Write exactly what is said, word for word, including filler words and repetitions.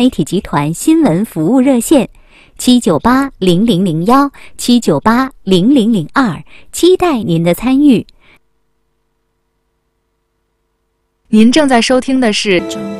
媒体集团新闻服务热线七九八零零零一七九八零零零二，期待您的参与。 您正在收听的是